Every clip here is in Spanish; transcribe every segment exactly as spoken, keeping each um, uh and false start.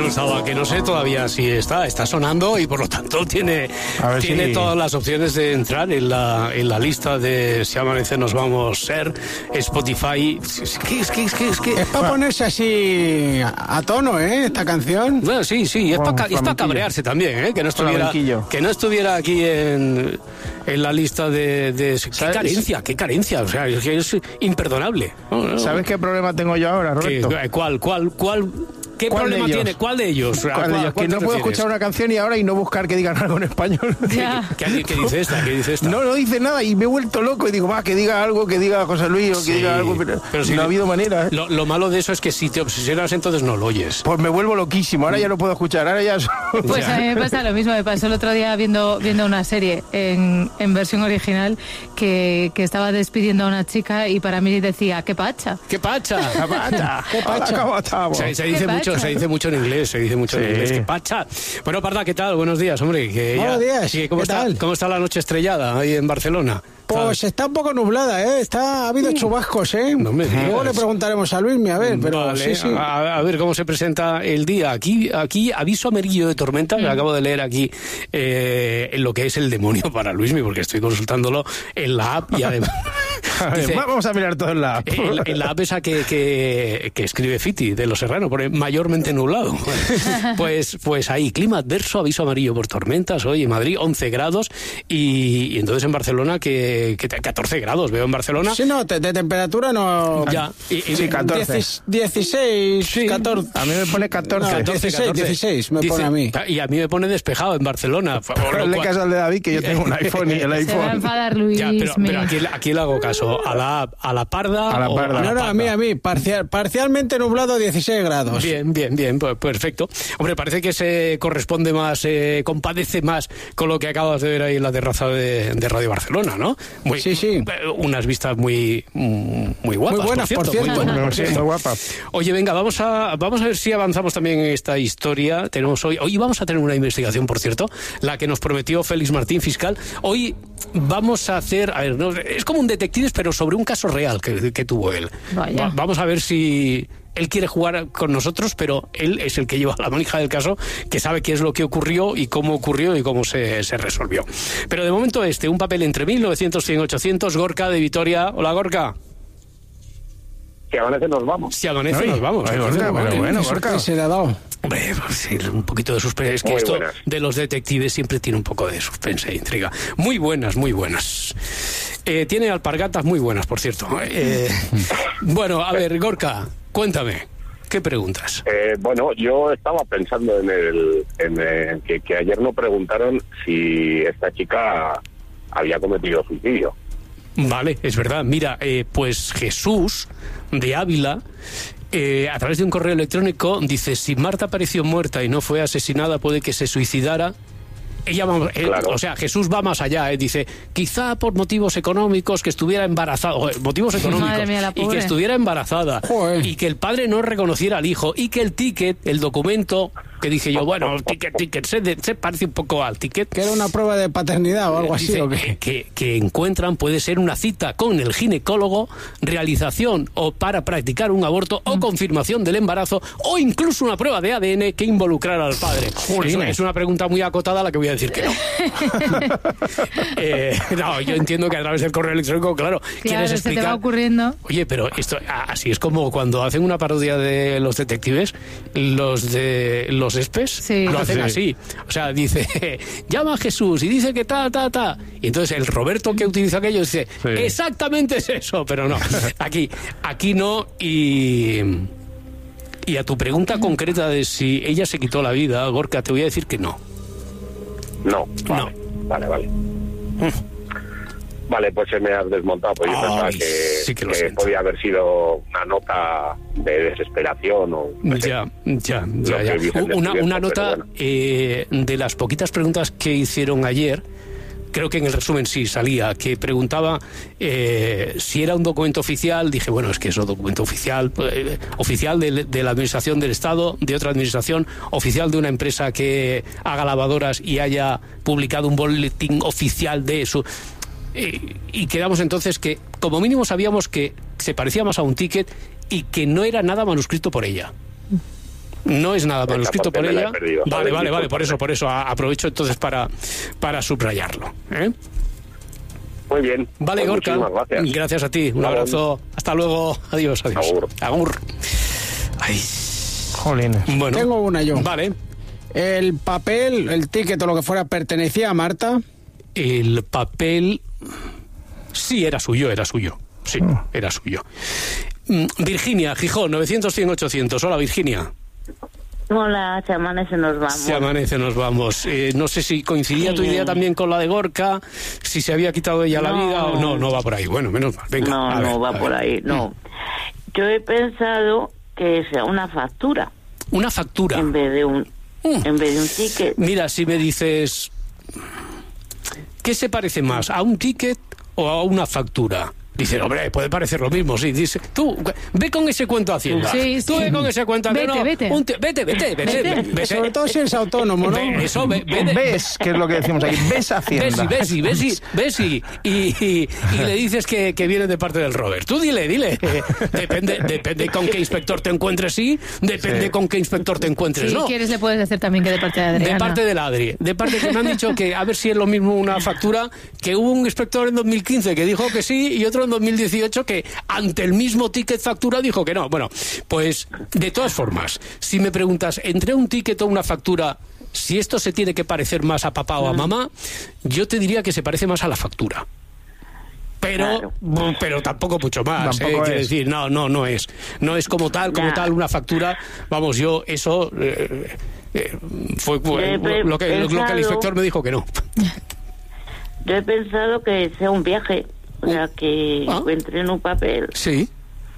no estaba, que no sé todavía si está, está sonando y por lo tanto tiene, tiene si... todas las opciones de entrar en la, en la lista de Si Amanece Nos Vamos Ser, Spotify. ¿Qué es, qué es, qué es, qué? Es para ponerse así a tono, ¿eh? Esta canción. Bueno, sí, sí, es bueno, para pa cabrearse también, ¿eh? Que no estuviera, que no estuviera aquí en, en la lista de... de qué ¿Sabes? carencia, qué carencia, o sea, es, es imperdonable. No, no. ¿Sabes qué problema tengo yo ahora, Roberto? ¿Qué, ¿Cuál, cuál, cuál? ¿Qué ¿Cuál problema tiene? ¿Cuál de ellos? ¿Cuál ¿Cuál, de ellos? Que no puedo escuchar una canción y ahora y no buscar que digan algo en español. ¿Qué, qué, qué dice esta? ¿Qué dice esta? No, no dice nada y me he vuelto loco y digo, va, que diga algo, que diga José Luis o que sí, diga algo, pero, pero si no ha habido manera. ¿eh? Lo, lo malo de eso es que si te obsesionas entonces no lo oyes. Pues me vuelvo loquísimo, ahora ya no puedo escuchar, ahora ya... Pues a mí me pasa lo mismo, me pasó el otro día viendo, viendo una serie en, en versión original que, que estaba despidiendo a una chica y para mí decía, ¡qué pacha! ¡Qué pacha! ¡Qué pacha! ¡Qué pacha! ¿Cómo estamos? Se, se, dice mucho, se dice mucho en inglés, se dice mucho sí. en inglés. ¡Qué pacha! Bueno, Parda, ¿qué tal? Buenos días, hombre. Que Buenos ya, días. Sí, ¿cómo, ¿Qué está, tal? ¿Cómo está la noche estrellada ahí en Barcelona? Pues está un poco nublada, ¿eh? Está, ha habido chubascos, ¿eh? No me digas. Luego le preguntaremos a Luismi, a ver, pero vale, sí, sí. A, a ver cómo se presenta el día. Aquí, aquí aviso amarillo de tormenta, que mm. acabo de leer aquí eh, en lo que es el demonio para Luismi, porque estoy consultándolo en la app y además... Dice, vamos a mirar todo en la app. En la, en la app esa que, que, que escribe Fiti, de Los Serrano, pone mayormente nublado. Pues, pues ahí, clima adverso, aviso amarillo por tormentas, hoy en Madrid, once grados, y, y entonces en Barcelona, que, que catorce grados, veo en Barcelona. Sí, no, de, de temperatura no... Ya. Y, y sí, catorce. dieciséis, sí. catorce. A mí me pone catorce. No, dieciséis, dieciséis me Dice, pone a mí. Y a mí me pone despejado en Barcelona. Hazle caso al de David, que yo tengo un iPhone y el iPhone... Se va a enfadar Luis. Ya, pero, pero aquí, aquí le hago caso. A la, a la parda. A la parda. A la no, no, parda. a mí, a mí. Parcial, parcialmente nublado, dieciséis grados. Bien, bien, bien. Pues perfecto. Hombre, parece que se corresponde más, eh, compadece más con lo que acabas de ver ahí en la terraza de, de Radio Barcelona, ¿no? Muy, sí, sí. Unas vistas muy, muy guapas. Muy buenas, por cierto. Por cierto. Muy, buenas, sí, muy guapas. Oye, venga, vamos a, vamos a ver si avanzamos también en esta historia. Tenemos hoy, hoy vamos a tener una investigación, por cierto, la que nos prometió Félix Martín, fiscal. Hoy vamos a hacer, a ver, no, es como un detectives, pero sobre un caso real que, que tuvo él. Va, vamos a ver si él quiere jugar con nosotros, pero él es el que lleva la manija del caso, que sabe qué es lo que ocurrió y cómo ocurrió y cómo se, se resolvió. Pero de momento este, un papel entre mil novecientos, cien, ochocientos, Gorka de Vitoria. Hola, Gorka. Si amanece nos vamos. Si amanece nos vamos. Ay, Gorka, bueno, bueno, Gorka. Se le ha dado. Hombre, sí, un poquito de suspense. Es que muy esto buenas. De los detectives siempre tiene un poco de suspense e intriga. Muy buenas, muy buenas. Eh, tiene alpargatas muy buenas, por cierto. Eh, bueno, a ver, Gorka, cuéntame. ¿Qué preguntas? Eh, bueno, yo estaba pensando en el, en el que, que ayer nos preguntaron si esta chica había cometido suicidio. Vale, es verdad. Mira, eh, pues Jesús de Ávila, eh, a través de un correo electrónico, dice: si Marta apareció muerta y no fue asesinada, puede que se suicidara. Ella, él, claro. O sea, Jesús va más allá, ¿eh? Dice, quizá por motivos económicos, que estuviera embarazada, motivos económicos, mía, y que estuviera embarazada, Joder. y que el padre no reconociera al hijo, y que el ticket, el documento, que dije yo, bueno, ticket, ticket, se, de, se parece un poco al ticket. Que era una prueba de paternidad o algo así. Dice, ¿o qué? Que, que encuentran, puede ser una cita con el ginecólogo, realización o para practicar un aborto, o confirmación del embarazo, o incluso una prueba de A D N que involucrara al padre. Es, es una pregunta muy acotada a la que voy a decir que no. eh, no, yo entiendo que a través del correo electrónico, claro, claro quieres explicar. Se te va ocurriendo. Oye, pero esto así es como cuando hacen una parodia de los detectives, los de los espes, sí. lo hacen sí. así. O sea, dice, llama a Jesús y dice que ta, ta, ta. Y entonces el Roberto que utiliza aquello dice, sí. exactamente es eso, pero no. Aquí, aquí no. Y. Y a tu pregunta concreta de si ella se quitó la vida, Gorka, te voy a decir que no. No, vale, no. vale, vale. Mm. Vale, pues se me ha desmontado, pues yo Ay, pensaba que, sí que, que podía haber sido una nota de desesperación o... No sé, ya, ya, ya, ya. Una, una nota bueno. eh, de las poquitas preguntas que hicieron ayer, creo que en el resumen sí salía, que preguntaba eh, si era un documento oficial. Dije, bueno, es que es un documento oficial, eh, oficial de, de la administración del Estado, de otra administración, oficial de una empresa que haga lavadoras y haya publicado un boletín oficial de eso. Eh, y quedamos entonces que, como mínimo, sabíamos que se parecía más a un ticket y que no era nada manuscrito por ella. No es nada mal escrito por ella. Perdido, vale, vale, vale, por eso, por eso aprovecho entonces para, para subrayarlo. ¿eh? Muy bien. Vale, pues Gorka. Gracias. Gracias a ti. Un Vale. abrazo. Hasta luego. Adiós, adiós. Agur. Agur. Ay. Jolines. Bueno. Tengo una yo. Vale. El papel, el ticket o lo que fuera, ¿pertenecía a Marta? El papel... Sí, era suyo, era suyo. Sí, era suyo. Mm, Virginia, Gijón, novecientos, cien, ochocientos. Hola, Virginia. Hola, se amanece, nos vamos. Se amanece, nos vamos. Eh, no sé si coincidía Sí. tu idea también con la de Gorka, si se había quitado ella la No. vida o no, no va por ahí. Bueno, menos mal. Venga, no, a ver, no va a ver. por ahí, no. Yo he pensado que sea una factura Una factura. en vez de un Mm. en vez de un ticket. Mira, si me dices, ¿qué se parece más, a un ticket o a una factura? Dice, hombre, puede parecer lo mismo, sí. Dice, tú, ve con ese cuento a Hacienda. Sí, Tú sí. ve con ese cuento a Hacienda. Vete, No, vete. un ti- vete, vete, vete, Vete. vete. Sobre todo si eres autónomo, ¿no? Ve- Eso, ve, ve, ve- ¿Ves? Que es lo que decimos aquí. ¿Ves Hacienda? Ves y ves y ves y ves y, y, y- y le dices que, que viene de parte del Robert. Tú dile, dile. Eh, depende, depende con qué inspector te encuentres, sí. Depende Sí. con qué inspector te encuentres, Si no. quieres le puedes decir también que de parte de Adriana. De parte del Adri. De parte que me han dicho que a ver si es lo mismo una factura, que hubo un inspector en dos mil quince que dijo que sí y otro en dos mil dieciocho que ante el mismo ticket factura dijo que no. Bueno, pues de todas formas, si me preguntas entre un ticket o una factura, si esto se tiene que parecer más a papá o a mamá, yo te diría que se parece más a la factura. Pero, Claro. mm, pero tampoco mucho más, Tampoco eh, quiero es. decir, no, no, no es, no es como tal, como Ya. tal una factura. Vamos, yo eso eh, eh, fue he pe- lo que, lo que el pensado- inspector me dijo que no. Yo he pensado que sea un viaje, o sea, que Ah. encuentre en un papel Sí,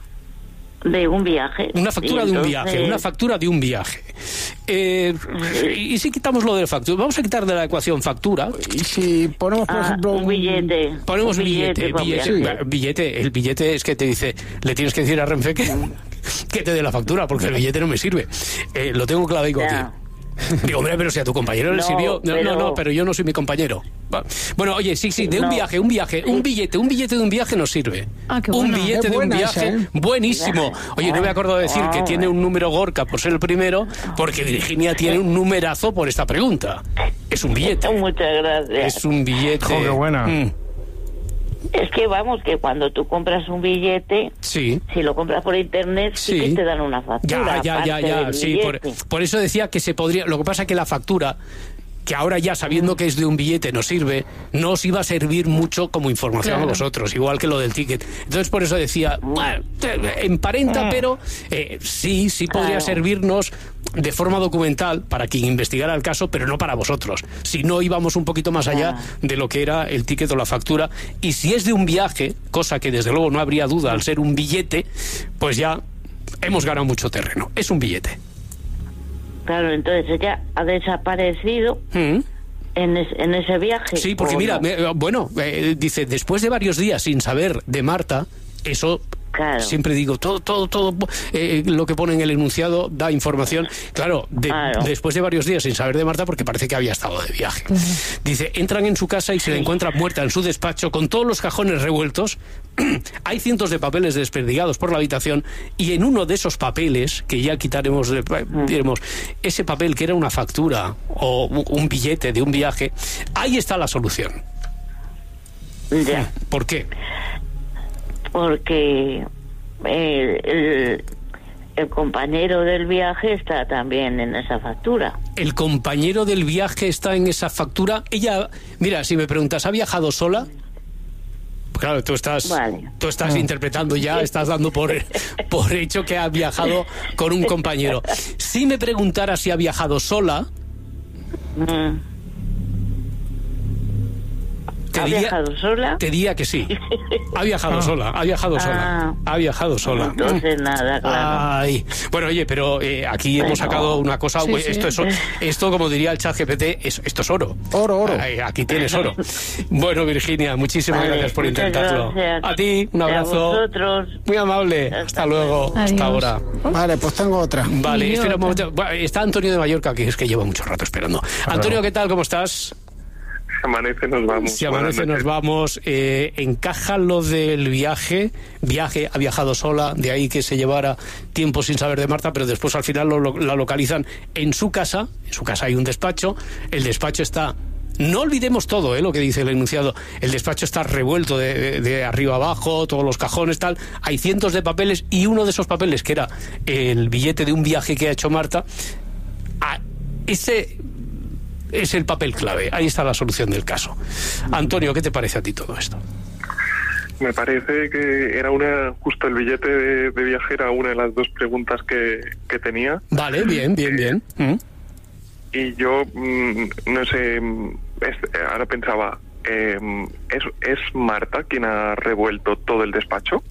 de un viaje. una factura Y de un entonces- viaje, una factura de un viaje. Eh, y si quitamos lo de la factura, vamos a quitar de la ecuación factura. Y si ponemos, por Ah, ejemplo, un billete. Ponemos un billete, para un billete, viaje. bueno, billete. El billete es que te dice, le tienes que decir a Renfe que, que te dé la factura, porque el billete no me sirve. Eh, lo tengo clavado Ya. aquí. Digo, hombre, pero si a tu compañero le No, sirvió. No, pero- no, no, pero yo no soy mi compañero. Va. Bueno, oye, sí, sí, de un No. viaje, un viaje, un billete, un billete de un viaje nos sirve. Ah, qué Un bueno. billete Es de un buena viaje, esa, ¿eh? buenísimo. Oye, no me acuerdo de decir que tiene un número Gorka por ser el primero, porque Virginia tiene un numerazo por esta pregunta. Es un billete. Muchas gracias. Es un billete. Jo, qué buena. Mm, Es que vamos, que cuando tú compras un billete, sí. si lo compras por internet, sí, Sí. que te dan una factura. Ya, ya, ya, aparte ya, del sí, por, billete. por eso decía que se podría, lo que pasa es que la factura, que ahora ya sabiendo que es de un billete nos sirve, no os iba a servir mucho como información Claro. a vosotros, igual que lo del ticket. Entonces por eso decía, bueno, te- emparenta, pero eh, sí, sí podría Claro. servirnos de forma documental para quien investigara el caso, pero no para vosotros. Si no íbamos un poquito más allá de lo que era el ticket o la factura, y si es de un viaje, cosa que desde luego no habría duda al ser un billete, pues ya hemos ganado mucho terreno. Es un billete. Claro, entonces ella ha desaparecido Mm. en, es- en ese viaje. Sí, porque ¿o mira, no? me- bueno, eh, dice, después de varios días sin saber de Marta, eso... Claro. Siempre digo, todo, todo, todo eh, lo que pone en el enunciado da información. Claro, de- Claro. después de varios días sin saber de Marta, porque parece que había estado de viaje. Dice, entran en su casa y se la encuentran muerta en su despacho con todos los cajones revueltos. Hay cientos de papeles desperdigados por la habitación y en uno de esos papeles, que ya quitaremos, eh, diremos, ese papel que era una factura o un un billete de un viaje, ahí está la solución. Ya, ¿Por qué? porque el, el, el compañero del viaje está también en esa factura. El compañero del viaje está en esa factura. Ella, mira, si me preguntas, ¿ha viajado sola? Claro, tú estás, Vale. tú estás interpretando ya, estás dando por, por hecho que ha viajado con un compañero. Si me preguntara si ha viajado sola, Mm. te ¿Ha diría, viajado sola? te diría que sí. Ha viajado sola, ha viajado sola, Ah. ha viajado sola. Entonces nada, claro. Ay, bueno, oye, pero eh, aquí hemos sacado una cosa. Sí, pues, sí. esto es esto, como diría el chat G P T, es, esto es oro. Oro, oro. Ay, aquí tienes oro. Bueno, Virginia, muchísimas Vale, gracias por muchas intentarlo. gracias. A ti, un Y a abrazo. vosotros. Muy amable. Hasta Hasta luego. Adiós. Hasta ahora. Vale, pues tengo otra. Vale, Y espera un otra. momento. Bueno, está Antonio de Mallorca, que es que lleva mucho rato esperando. Antonio, ¿qué tal? ¿Cómo estás? amanece nos vamos. Si amanece nos vamos. Eh, encaja lo del viaje. Viaje, ha viajado sola, de ahí que se llevara tiempo sin saber de Marta, pero después al final lo, lo, la localizan en su casa. En su casa hay un despacho. El despacho está... No olvidemos todo, ¿eh? Lo que dice el enunciado. El despacho está revuelto de, de, de arriba abajo, todos los cajones, tal. Hay cientos de papeles y uno de esos papeles, que era el billete de un viaje que ha hecho Marta, a ese es el papel clave. Ahí está la solución del caso. Antonio, ¿qué te parece a ti todo esto? Me parece que era una justo el billete de, de viaje era una de las dos preguntas que, que tenía. Vale, bien, bien, bien. Mm. Y yo, mmm, no sé, es, ahora pensaba, eh, ¿es, ¿es Marta quien ha revuelto todo el despacho?